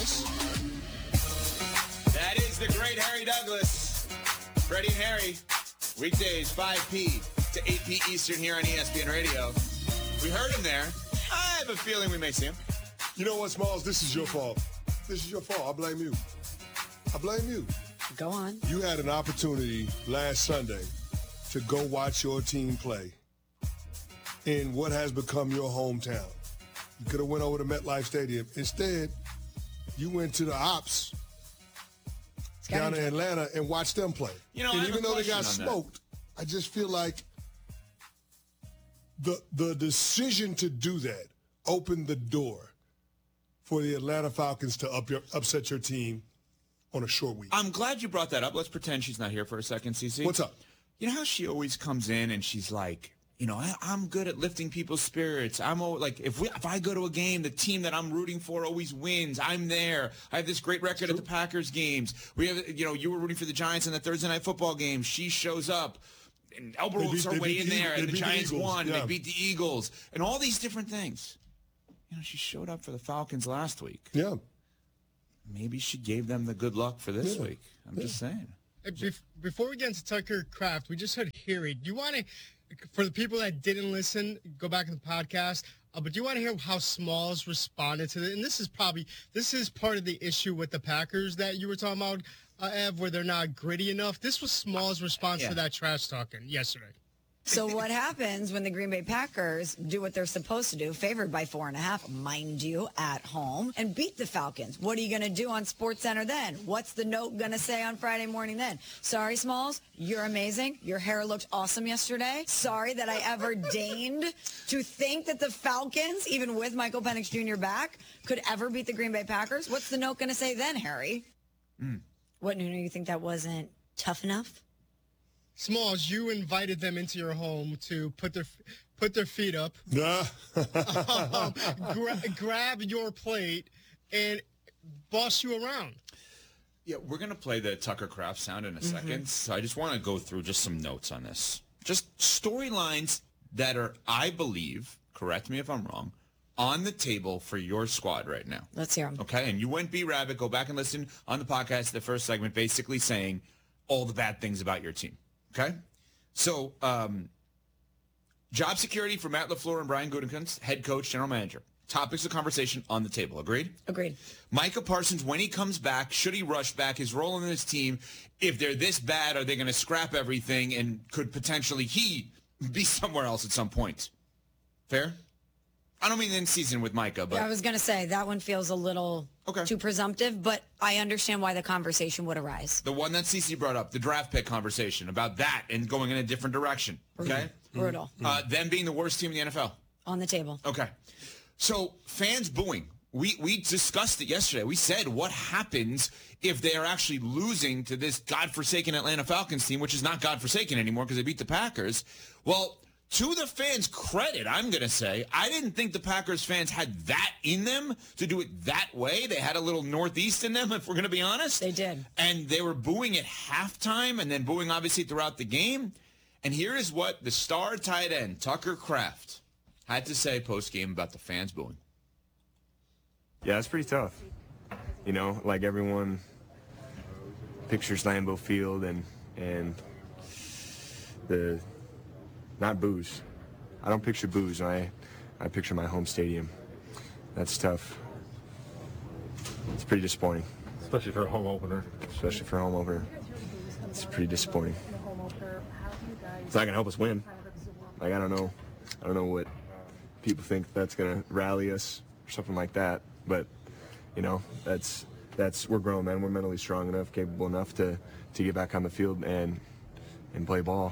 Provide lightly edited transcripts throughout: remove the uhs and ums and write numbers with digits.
Douglas. That is the great Harry Douglas. Freddie and Harry, weekdays 5p to 8p Eastern here on ESPN Radio. We heard him there. I have a feeling we may see him. You know what, Smalls? This is your fault. This is your fault. I blame you. I blame you. Go on. You had an opportunity last Sunday to go watch your team play in what has become your hometown. You could have went over to MetLife Stadium. Instead, you went to the Ops down in Atlanta and watched them play. You know, and even though they got smoked, I just feel like the decision to do that opened the door for the Atlanta Falcons to upset your team on a short week. I'm glad you brought that up. Let's pretend she's not here for a second, CC. What's up? You know how she always comes in and she's like, you know, I'm good at lifting people's spirits. I'm like, if I go to a game, the team that I'm rooting for always wins. I'm there. I have this great record at the Packers games. We have, you know, you were rooting for the Giants in the Thursday night football game. She shows up, and elbows her way in there, and the Giants won. Yeah. They beat the Eagles, and all these different things. You know, she showed up for the Falcons last week. Yeah. Maybe she gave them the good luck for this week. I'm just saying. Before we get into Tucker Kraft, we just heard Harry. Do you want to, for the people that didn't listen, go back in the podcast, but do you want to hear how Smalls responded to it? And this is part of the issue with the Packers that you were talking about, Ev, where they're not gritty enough. This was Smalls' response to that trash talking yesterday. So what happens when the Green Bay Packers do what they're supposed to do, favored by 4.5, mind you, at home, and beat the Falcons? What are you going to do on SportsCenter then? What's the note going to say on Friday morning then? Sorry, Smalls, you're amazing. Your hair looked awesome yesterday. Sorry that I ever deigned to think that the Falcons, even with Michael Penix Jr. back, could ever beat the Green Bay Packers. What's the note going to say then, Harry? What, Nuno, you think that wasn't tough enough? Smalls, you invited them into your home to put their feet up, grab your plate, and boss you around. Yeah, we're going to play the Tucker Kraft sound in a second, so I just want to go through just some notes on this. Just storylines that are, I believe, correct me if I'm wrong, on the table for your squad right now. Let's hear them. Okay, and you went B-Rabbit, go back and listen on the podcast, the first segment, basically saying all the bad things about your team. Okay? So, job security for Matt LaFleur and Brian Gutekunst, head coach, general manager. Topics of conversation on the table. Agreed? Agreed. Micah Parsons, when he comes back, should he rush back? His role in this team, if they're this bad, are they going to scrap everything and could potentially he be somewhere else at some point? Fair? I don't mean in season with Micah, but... Yeah, I was going to say, that one feels a little too presumptive, but I understand why the conversation would arise. The one that CC brought up, the draft pick conversation, about that and going in a different direction, okay? Brutal. Them being the worst team in the NFL. On the table. Okay. So, fans booing. We discussed it yesterday. We said, what happens if they are actually losing to this godforsaken Atlanta Falcons team, which is not godforsaken anymore because they beat the Packers? Well... to the fans' credit, I'm going to say, I didn't think the Packers fans had that in them to do it that way. They had a little Northeast in them, if we're going to be honest. They did. And they were booing at halftime and then booing, obviously, throughout the game. And here is what the star tight end, Tucker Kraft, had to say post-game about the fans booing. Yeah, it's pretty tough. You know, like everyone pictures Lambeau Field and the... not booze. I don't picture booze. I picture my home stadium. That's tough. It's pretty disappointing. Especially for a home opener. Especially for a home opener. It's pretty disappointing. It's not gonna help us win. Like I don't know what people think that's gonna rally us or something like that. But you know, that's we're grown men. We're mentally strong enough, capable enough to get back on the field and play ball.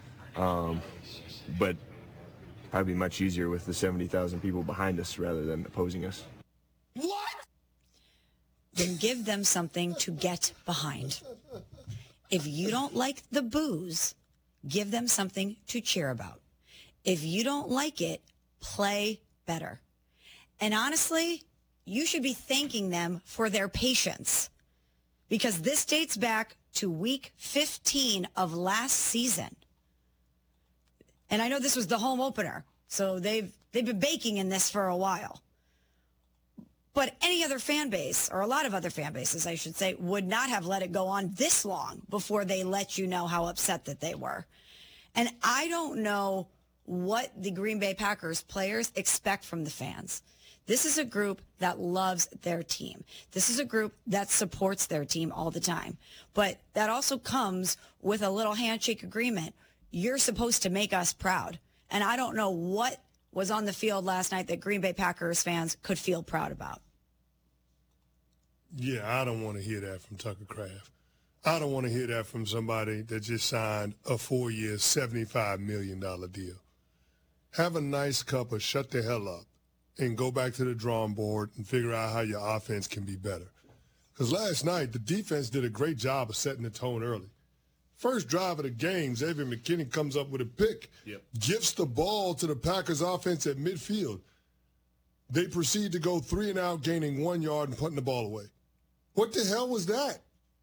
But probably much easier with the 70,000 people behind us rather than opposing us. What? Then give them something to get behind. If you don't like the booze, give them something to cheer about. If you don't like it, play better. And honestly, you should be thanking them for their patience because this dates back to week 15 of last season. And I know this was the home opener, so they've been baking in this for a while. But any other fan base, or a lot of other fan bases, I should say, would not have let it go on this long before they let you know how upset that they were. And I don't know what the Green Bay Packers players expect from the fans. This is a group that loves their team. This is a group that supports their team all the time. But that also comes with a little handshake agreement. You're supposed to make us proud. And I don't know what was on the field last night that Green Bay Packers fans could feel proud about. Yeah, I don't want to hear that from Tucker Kraft. I don't want to hear that from somebody that just signed a 4-year, $75 million deal. Have a nice cup of shut the hell up and go back to the drawing board and figure out how your offense can be better. Because last night, the defense did a great job of setting the tone early. First drive of the game, Xavier McKinney comes up with a pick, gifts the ball to the Packers offense at midfield. They proceed to go 3 and out, gaining 1 yard and putting the ball away. What the hell was that?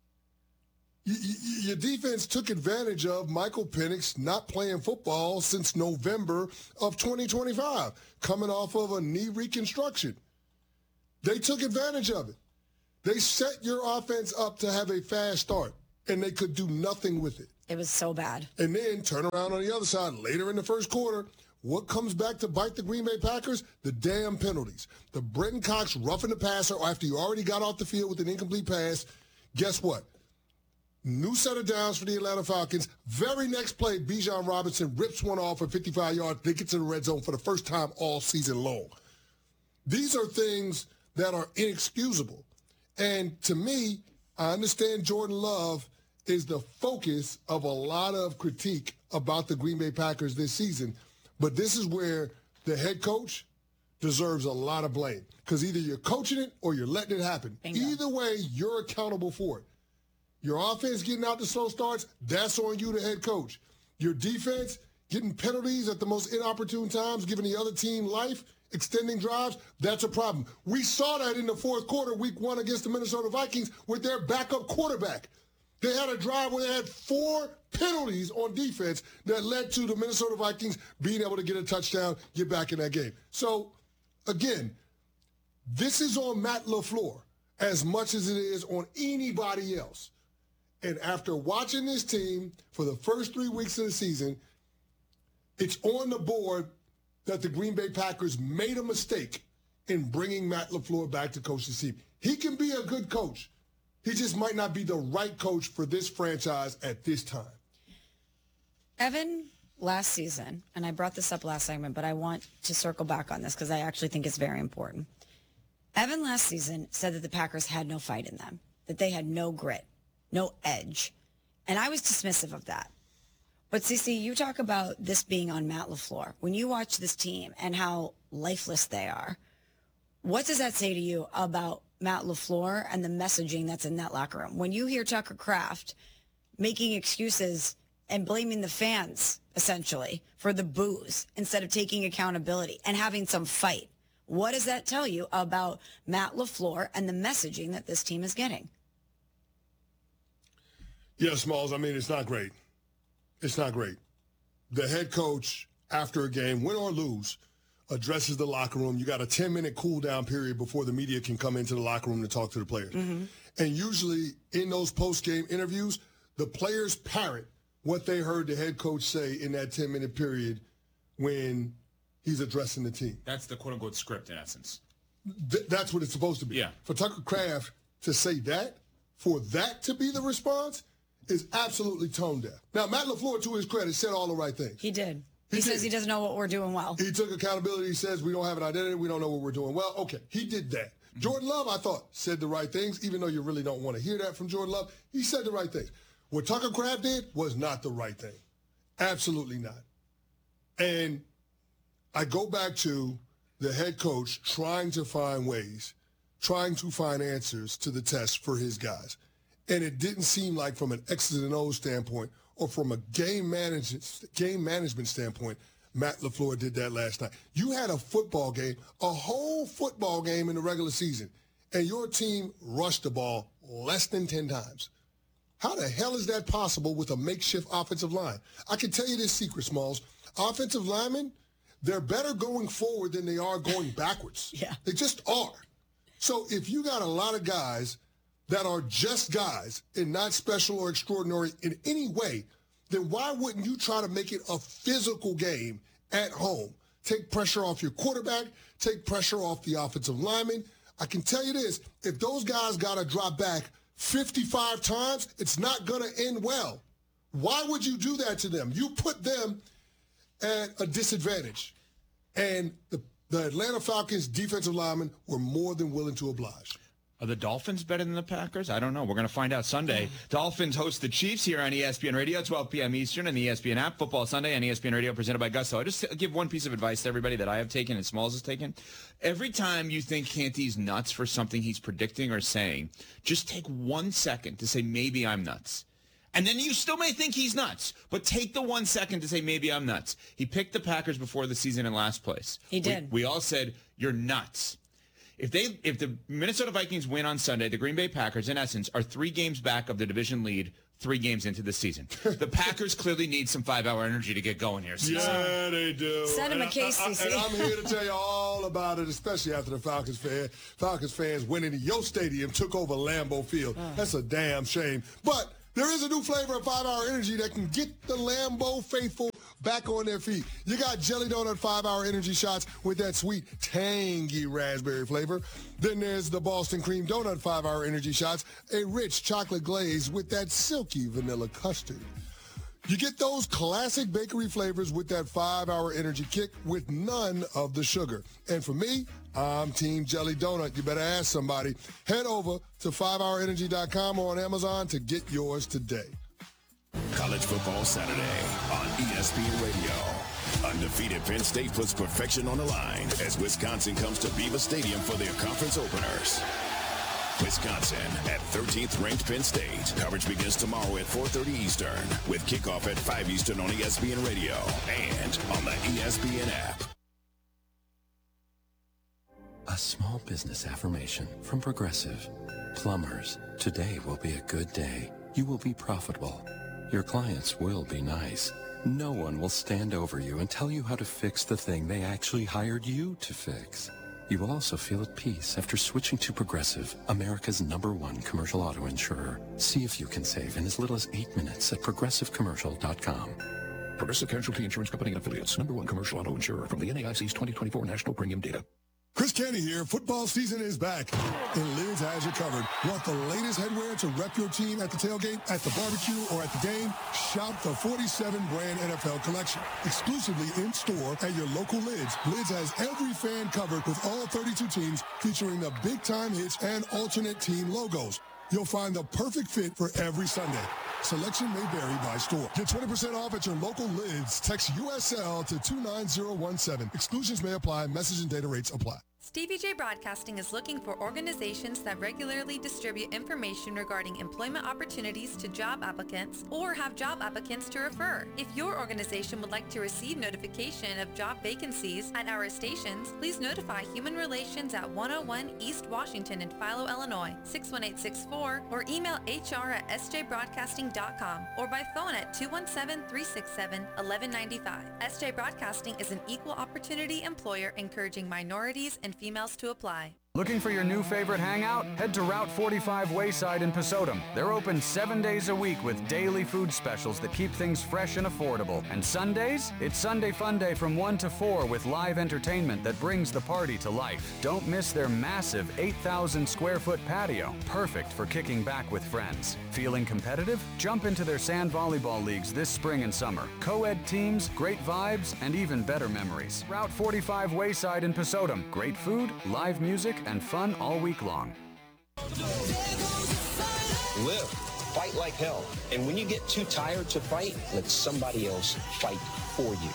Your defense took advantage of Michael Penix not playing football since November of 2025, coming off of a knee reconstruction. They took advantage of it. They set your offense up to have a fast start, and they could do nothing with it. It was so bad. And then turn around on the other side later in the first quarter. What comes back to bite the Green Bay Packers? The damn penalties. The Brenton Cox roughing the passer after you already got off the field with an incomplete pass. Guess what? New set of downs for the Atlanta Falcons. Very next play, Bijan Robinson rips one off for 55 yards. They get to the red zone for the first time all season long. These are things that are inexcusable. And to me, I understand Jordan Love is the focus of a lot of critique about the Green Bay Packers this season. But this is where the head coach deserves a lot of blame. Because either you're coaching it or you're letting it happen. Bingo. Either way, you're accountable for it. Your offense getting out the slow starts, that's on you, the head coach. Your defense getting penalties at the most inopportune times, giving the other team life, extending drives, that's a problem. We saw that in the fourth quarter, week 1 against the Minnesota Vikings with their backup quarterback. They had a drive where they had 4 penalties on defense that led to the Minnesota Vikings being able to get a touchdown, get back in that game. So, again, this is on Matt LaFleur as much as it is on anybody else. And after watching this team for the first 3 weeks of the season, it's on the board that the Green Bay Packers made a mistake in bringing Matt LaFleur back to coach the team. He can be a good coach. He just might not be the right coach for this franchise at this time. Evan, last season, and I brought this up last segment, but I want to circle back on this because I actually think it's very important. Evan last season said that the Packers had no fight in them, that they had no grit, no edge. And I was dismissive of that. But Cece, you talk about this being on Matt LaFleur. When you watch this team and how lifeless they are, what does that say to you about Matt LaFleur and the messaging that's in that locker room? When you hear Tucker Kraft making excuses and blaming the fans, essentially, for the boos instead of taking accountability and having some fight, what does that tell you about Matt LaFleur and the messaging that this team is getting? Yeah, Smalls, I mean, it's not great. It's not great. The head coach, after a game, win or lose, addresses the locker room. You got a 10-minute cool-down period before the media can come into the locker room to talk to the players. Mm-hmm. And usually in those post-game interviews, the players parrot what they heard the head coach say in that 10-minute period when he's addressing the team. That's the quote-unquote script in essence. That's what it's supposed to be. Yeah. For Tucker Kraft to say that, for that to be the response, is absolutely tone deaf. Now, Matt LaFleur, to his credit, said all the right things. He did. He says he doesn't know what we're doing well. He took accountability. He says we don't have an identity. We don't know what we're doing well. Okay, he did that. Mm-hmm. Jordan Love, I thought, said the right things, even though you really don't want to hear that from Jordan Love. He said the right things. What Tucker Kraft did was not the right thing. Absolutely not. And I go back to the head coach trying to find ways, trying to find answers to the test for his guys. And it didn't seem like from an X's and O's standpoint or from a game management standpoint, Matt LaFleur did that last night. You had a football game, a whole football game in the regular season, and your team rushed the ball less than 10 times. How the hell is that possible with a makeshift offensive line? I can tell you this secret, Smalls. Offensive linemen, they're better going forward than they are going backwards. Yeah. They just are. So if you got a lot of guys that are just guys and not special or extraordinary in any way, then why wouldn't you try to make it a physical game at home? Take pressure off your quarterback, take pressure off the offensive lineman. I can tell you this, if those guys got to drop back 55 times, it's not going to end well. Why would you do that to them? You put them at a disadvantage. And the Atlanta Falcons defensive linemen were more than willing to oblige. Are the Dolphins better than the Packers? I don't know. We're going to find out Sunday. Dolphins host the Chiefs here on ESPN Radio, 12 p.m. Eastern, and the ESPN app. Football Sunday on ESPN Radio, presented by Gusto. I just give one piece of advice to everybody that I have taken and Smalls has taken. Every time you think Canty's nuts for something he's predicting or saying, just take 1 second to say, maybe I'm nuts. And then you still may think he's nuts, but take the 1 second to say, maybe I'm nuts. He picked the Packers before the season in last place. He did. We all said, you're nuts. If the Minnesota Vikings win on Sunday, the Green Bay Packers, in essence, are 3 games back of the division lead 3 games into the season. The Packers clearly need some 5-hour energy to get going here. Yeah, they do. Send him a case, CC. And I'm here to tell you all about it, especially after the Falcons fans winning in your stadium took over Lambeau Field. That's a damn shame. But there is a new flavor of 5-hour energy that can get the Lambeau faithful back on their feet. You got Jelly Donut 5-hour energy shots with that sweet, tangy raspberry flavor. Then there's the Boston Cream Donut 5-hour energy shots, a rich chocolate glaze with that silky vanilla custard. You get those classic bakery flavors with that 5-hour energy kick with none of the sugar. And for me, I'm Team Jelly Donut. You better ask somebody. Head over to 5hourenergy.com or on Amazon to get yours today. College Football Saturday on ESPN Radio. Undefeated Penn State puts perfection on the line as Wisconsin comes to Beaver Stadium for their conference openers. Wisconsin at 13th ranked Penn State. Coverage begins tomorrow at 4:30 Eastern with kickoff at 5 Eastern on ESPN Radio and on the ESPN app. A small business affirmation from Progressive. Plumbers, today will be a good day. You will be profitable. Your clients will be nice. No one will stand over you and tell you how to fix the thing they actually hired you to fix. You will also feel at peace after switching to Progressive, America's #1 commercial auto insurer. See if you can save in as little as 8 minutes at progressivecommercial.com. Progressive Casualty Insurance Company and Affiliates, #1 commercial auto insurer from the NAIC's 2024 National Premium Data. Chris Canty here. Football season is back, and Lids has you covered. Want the latest headwear to rep your team at the tailgate, at the barbecue, or at the game? Shop the 47 brand NFL collection. Exclusively in store at your local Lids. Lids has every fan covered with all 32 teams featuring the big time hits and alternate team logos. You'll find the perfect fit for every Sunday. Selection may vary by store. Get 20% off at your local Lids. Text USL to 29017. Exclusions may apply. Message and data rates apply. Stevie J Broadcasting is looking for organizations that regularly distribute information regarding employment opportunities to job applicants or have job applicants to refer. If your organization would like to receive notification of job vacancies at our stations, please notify Human Relations at 101 East Washington in Philo, Illinois, 61864, or email hr@sjbroadcasting.com or by phone at 217-367-1195. SJ Broadcasting is an equal opportunity employer encouraging minorities and females to apply. Looking for your new favorite hangout? Head to Route 45 Wayside in Pasodum. They're open 7 days a week with daily food specials that keep things fresh and affordable. And Sundays? It's Sunday Fun Day from 1 to 4 with live entertainment that brings the party to life. Don't miss their massive 8,000 square foot patio, perfect for kicking back with friends. Feeling competitive? Jump into their sand volleyball leagues this spring and summer. Co-ed teams, great vibes, and even better memories. Route 45 Wayside in Pasodum. Great food, live music, and fun all week long. Live. Fight like hell. And when you get too tired to fight, let somebody else fight for you.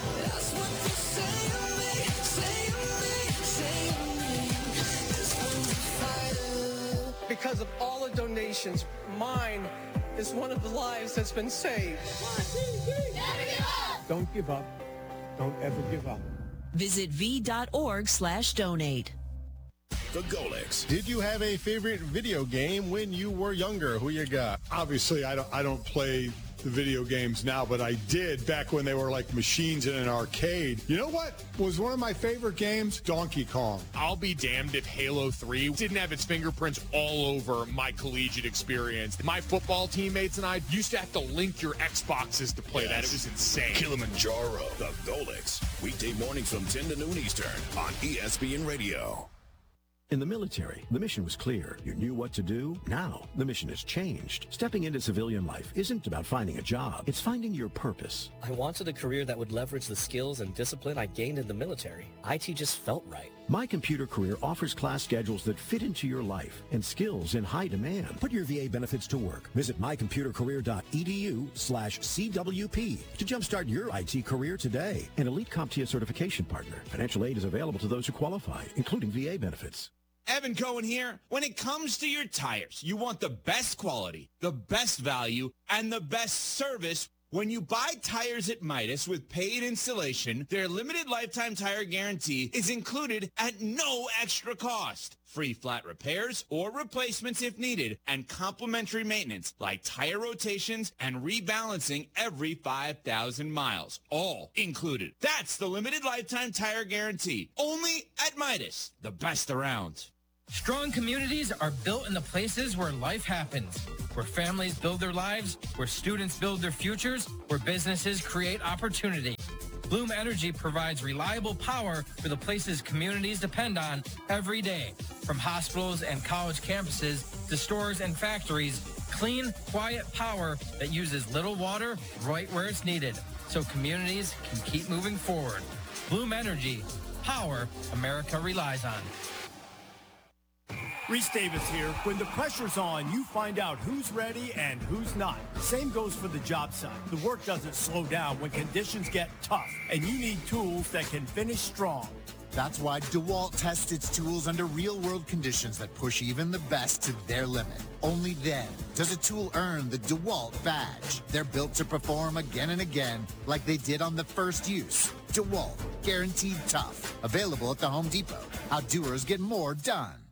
Because of all the donations, mine is one of the lives that's been saved. 1, 2, 3. Never give up. Don't give up. Don't ever give up. Visit v.org/donate. The Golix. Did you have a favorite video game when you were younger? Who you got? Obviously, I don't play the video games now, but I did back when they were like machines in an arcade. You know what was one of my favorite games? Donkey Kong. I'll be damned if Halo 3 didn't have its fingerprints all over my collegiate experience. My football teammates and I used to have to link your Xboxes to play that. It was insane. Kilimanjaro, the Golix. Weekday mornings from 10 to noon Eastern on ESPN Radio. In the military, the mission was clear. You knew what to do. Now, the mission has changed. Stepping into civilian life isn't about finding a job. It's finding your purpose. I wanted a career that would leverage the skills and discipline I gained in the military. IT just felt right. My Computer Career offers class schedules that fit into your life and skills in high demand. Put your VA benefits to work. Visit mycomputercareer.edu/CWP to jumpstart your IT career today. An elite CompTIA certification partner. Financial aid is available to those who qualify, including VA benefits. Evan Cohen here. When it comes to your tires, you want the best quality, the best value, and the best service. When you buy tires at Midas with paid installation, their limited lifetime tire guarantee is included at no extra cost. Free flat repairs or replacements if needed, and complimentary maintenance like tire rotations and rebalancing every 5,000 miles. All included. That's the limited lifetime tire guarantee. Only at Midas, the best around. Strong communities are built in the places where life happens, where families build their lives, where students build their futures, where businesses create opportunity. Bloom Energy provides reliable power for the places communities depend on every day. From hospitals and college campuses to stores and factories, clean, quiet power that uses little water right where it's needed, so communities can keep moving forward. Bloom Energy, power America relies on. Reese Davis here. When the pressure's on, you find out who's ready and who's not. Same goes for the job site. The work doesn't slow down when conditions get tough, and you need tools that can finish strong. That's why DeWalt tests its tools under real-world conditions that push even the best to their limit. Only then does a tool earn the DeWalt badge. They're built to perform again and again like they did on the first use. DeWalt, guaranteed tough. Available at the Home Depot. How doers get more done.